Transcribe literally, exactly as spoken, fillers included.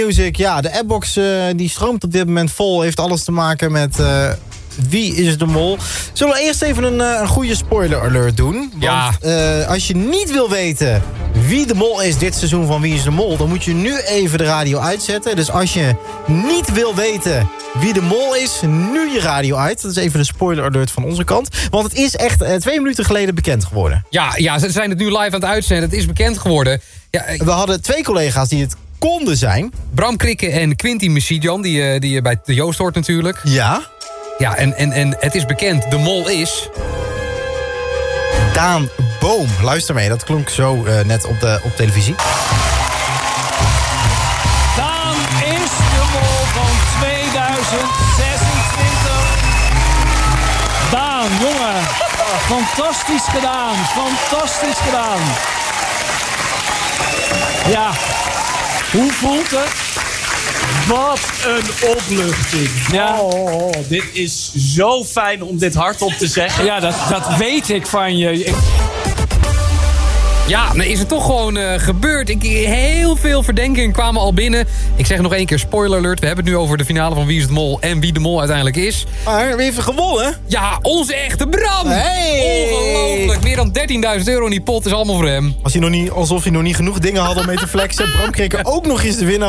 Music, ja, de appbox uh, die stroomt op dit moment vol. Heeft alles te maken met uh, wie is de mol. Zullen we eerst even een, uh, een goede spoiler alert doen? Want ja. uh, als je niet wil weten wie de mol is dit seizoen van Wie is de Mol, dan moet je nu even de radio uitzetten. Dus als je niet wil weten wie de mol is, nu je radio uit. Dat is even de spoiler alert van onze kant. Want het is echt uh, twee minuten geleden bekend geworden. Ja, ja, ze zijn het nu live aan het uitzenden. Het is bekend geworden. Ja, uh, we hadden twee collega's die het konden zijn. Bram Krikke en Quinty Messidian, die, uh, die bij de Joost hoort natuurlijk. Ja. Ja, en, en, en het is bekend. De mol is... Daan Boom. Luister mee, dat klonk zo uh, net op, de, op televisie. Daan is de mol van tweeduizend zesentwintig. Daan, jongen. Fantastisch gedaan. Fantastisch gedaan. Ja. Hoe voelt het? Wat een opluchting. Ja. Oh, dit is zo fijn om dit hardop te zeggen. Ja, dat, dat weet ik van je. Ik... Ja, dan is het toch gewoon uh, gebeurd. Ik, heel veel verdenkingen kwamen al binnen. Ik zeg nog één keer spoiler alert. We hebben het nu over de finale van Wie is de Mol en wie de Mol uiteindelijk is. Maar we hebben gewonnen. Ja, onze echte Bram. Hey. Ongelooflijk. Meer dan dertienduizend euro in die pot is allemaal voor hem. Als hij nog niet, alsof hij nog niet genoeg dingen had om mee te flexen. Bram Krikke ook nog eens de winnaar